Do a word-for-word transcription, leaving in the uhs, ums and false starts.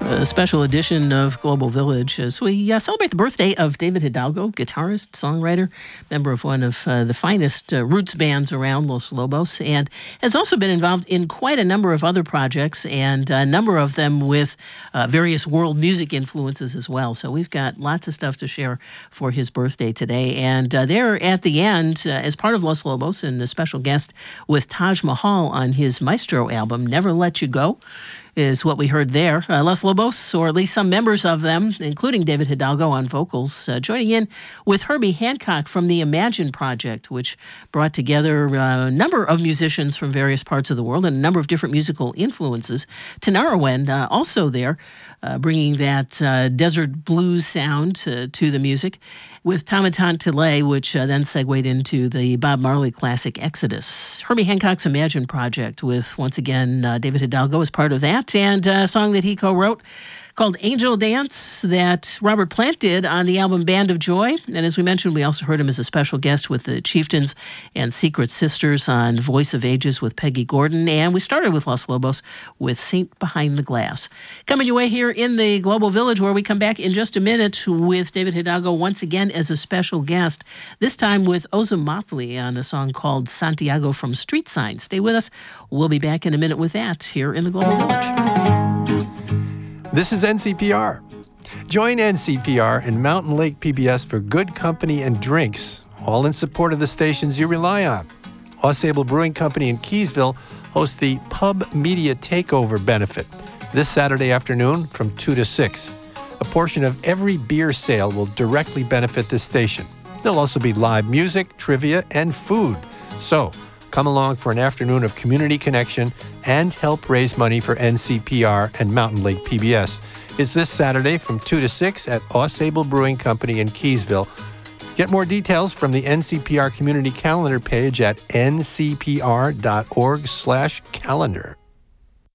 A special edition of Global Village as we uh, celebrate the birthday of David Hidalgo, guitarist, songwriter, member of one of uh, the finest uh, roots bands around, Los Lobos, and has also been involved in quite a number of other projects, and a number of them with uh, various world music influences as well. So we've got lots of stuff to share for his birthday today. And uh, there at the end, uh, as part of Los Lobos, and a special guest with Taj Mahal on his Maestro album, Never Let You Go, is what we heard there. Uh, Los Lobos, or at least some members of them, including David Hidalgo on vocals, uh, joining in with Herbie Hancock from the Imagine Project, which brought together uh, a number of musicians from various parts of the world and a number of different musical influences. Tinariwen uh, also there, uh, bringing that uh, desert blues sound uh, to the music, with Tamatan Tile, which uh, then segued into the Bob Marley classic Exodus. Herbie Hancock's Imagine Project, with, once again, uh, David Hidalgo as part of that, and a song that he co-wrote called Angel Dance that Robert Plant did on the album Band of Joy. And as we mentioned, we also heard him as a special guest with the Chieftains and Secret Sisters on Voice of Ages with Peggy Gordon. And we started with Los Lobos with Saint Behind the Glass. Coming your way here in the Global Village, where we come back in just a minute with David Hidalgo once again as a special guest, this time with Oza Motley on a song called Santiago from Street Signs. Stay with us. We'll be back in a minute with that here in the Global Village. This is N C P R. Join N C P R and Mountain Lake P B S for good company and drinks, all in support of the stations you rely on. Ausable Brewing Company in Keysville hosts the Pub Media Takeover Benefit this Saturday afternoon from two to six. A portion of every beer sale will directly benefit this station. There'll also be live music, trivia, and food. So, come along for an afternoon of community connection and help raise money for N C P R and Mountain Lake P B S. It's this Saturday from two to six at Ausable Brewing Company in Keysville. Get more details from the N C P R community calendar page at n c p r dot org slash calendar.